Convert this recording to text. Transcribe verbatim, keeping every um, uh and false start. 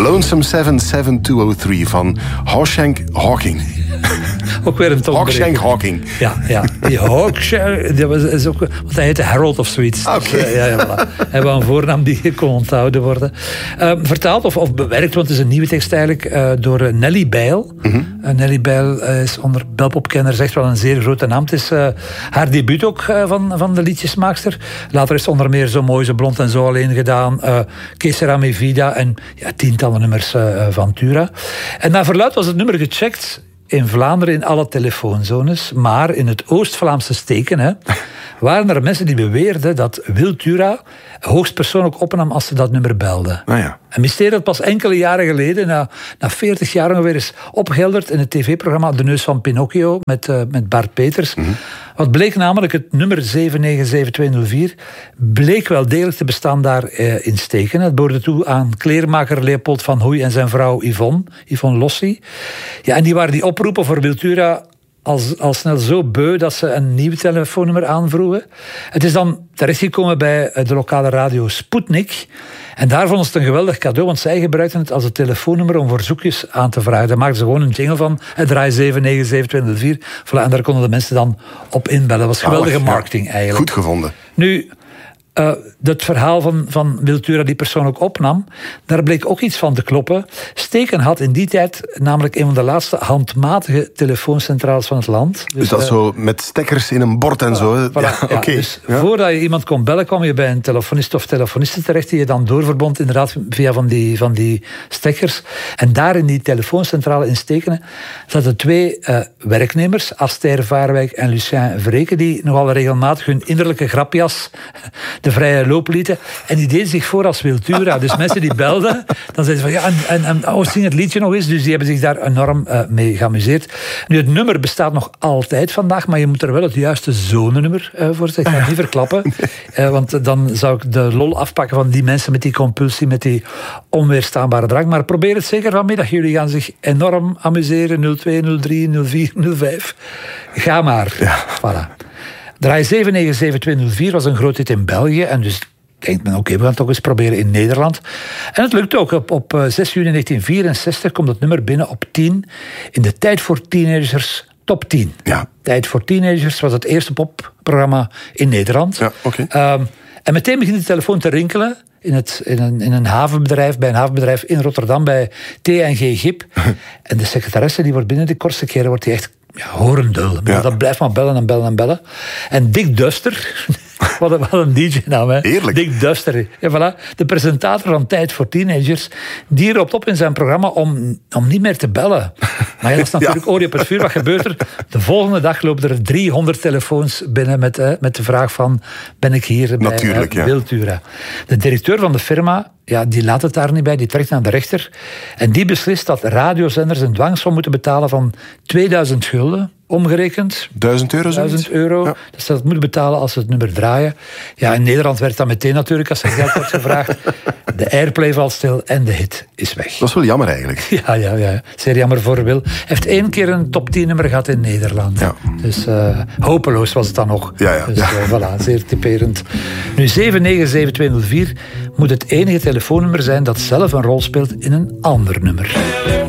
Lonesome zeven zeven twee nul drie van Hawkshank Hawking. Ook weer een Hawkshank Hawking. Ja, ja. Die Hawkshank, dat was, is ook, want hij heette Harold of zoiets. Oké. Okay. Dus, uh, ja, ja, voilà. Hij wou een voornaam die kon onthouden worden. Uh, vertaald of, of bewerkt, want het is een nieuwe tekst eigenlijk, uh, door uh, Nelly Bijl. Mm-hmm. Uh, Nelly Bijl uh, is onder belpopkenners echt wel een zeer grote naam. Het is uh, haar debuut ook uh, van, van de liedjesmaakster. Later is het onder meer Zo mooi, zo blond en zo alleen gedaan. Uh, Que sera mi vida en ja, tientallen nummers uh, van Tura. En naar verluidt was het nummer gecheckt in Vlaanderen in alle telefoonzones, maar in het Oost-Vlaamse Steken hè, waren er mensen die beweerden dat Wil Tura hoogstpersoonlijk opnam als ze dat nummer belden. Ah, ja. Een mysterie dat pas enkele jaren geleden, na, na veertig jaar ongeveer, is opgehelderd in het tv-programma De Neus van Pinocchio met, uh, met Bart Peters. Mm-hmm. Wat bleek namelijk, het nummer zeven negen zeven twee nul vier bleek wel degelijk te bestaan daar uh, in Steken. Het behoorde toe aan kleermaker Leopold van Hoey en zijn vrouw Yvonne, Yvonne Lossi. Ja, en die waren die oproepen voor Wiltura al, al snel zo beu dat ze een nieuw telefoonnummer aanvroegen. Het is dan terechtgekomen bij de lokale radio Sputnik. En daar vonden ze het een geweldig cadeau, want zij gebruikten het als het telefoonnummer om verzoekjes aan te vragen. Daar maakten ze gewoon een jingle van, draai zeven negen zeven twee nul vier. Voilà, en daar konden de mensen dan op inbellen. Dat was geweldige marketing eigenlijk. Goed gevonden. Nu, uh, het verhaal van, van Wiltura die persoon ook opnam, daar bleek ook iets van te kloppen. Steken had in die tijd namelijk een van de laatste handmatige telefooncentrales van het land. Dus, dus dat uh, zo met stekkers in een bord en uh, zo. Voilà, ja, ja, okay. Dus ja. voordat je iemand kon bellen, kwam je bij een telefonist of telefoniste terecht die je dan doorverbond, inderdaad via van die, van die stekkers. En daar in die telefooncentrale in Stekenen zaten twee uh, werknemers, Aster Vaarwijk en Lucien Vreken, die nogal regelmatig hun innerlijke grapjas de vrije loop lieten. En die deden zich voor als Wiltura. Dus mensen die belden, dan zeiden ze van ja, en, en, en oh, zing het liedje nog eens. Dus die hebben zich daar enorm uh, mee geamuseerd. Nu, het nummer bestaat nog altijd vandaag, maar je moet er wel het juiste zonenummer uh, voor zeggen. Ik ga het niet verklappen. Uh, want dan zou ik de lol afpakken van die mensen met die compulsie, met die onweerstaanbare drang. Maar probeer het zeker vanmiddag. Jullie gaan zich enorm amuseren. nul twee nul drie nul vier nul vijf. Ga maar. Ja. Voilà. Draai zeven negen zeven twee nul vier was een groot hit in België. En dus denkt men, oké, okay, we gaan het toch eens proberen in Nederland. En het lukt ook. Op, op zes juni negentien vierenzestig komt het nummer binnen op tien. In de Tijd voor Teenagers top tien. Ja. Tijd voor Teenagers was het eerste popprogramma in Nederland. Ja, okay. um, en meteen begint de telefoon te rinkelen. In, het, in, een, in een havenbedrijf, bij een havenbedrijf in Rotterdam, bij T en G Gip. En de secretaresse die wordt binnen de kortste keren wordt die echt ja, horendul. Ja. Dat blijft maar bellen en bellen en bellen. En Dick Duster, wat een, wat een D J-naam, hè? Heerlijk. Dick Duster. Ja, voilà, de presentator van Tijd voor Teenagers, die roept op in zijn programma om, om niet meer te bellen. Maar ja, dat is natuurlijk ja. olie op het vuur. Wat gebeurt er? De volgende dag lopen er driehonderd telefoons binnen met, uh, met de vraag van, ben ik hier bij uh, ja. Wiltura? De directeur van de firma, ja, die laat het daar niet bij, die trekt naar de rechter. En die beslist dat radiozenders een dwangsom moeten betalen van tweeduizend gulden, omgerekend. Duizend euro? Duizend euro. Ja. Dus dat moeten betalen als ze het nummer draaien. Ja, in Nederland werd dat meteen natuurlijk, als er geld wordt gevraagd. De airplay valt stil en de hit is weg. Dat is wel jammer eigenlijk. Ja, ja, ja. Zeer jammer voor Wil. Hij heeft één keer een top tien nummer gehad in Nederland. Ja. Dus uh, hopeloos was het dan nog. Ja, ja. Dus ja. Uh, voilà, zeer typerend. Nu, zeven negen zeven twee nul vier moet het enige telefoonnummer zijn dat zelf een rol speelt in een ander nummer.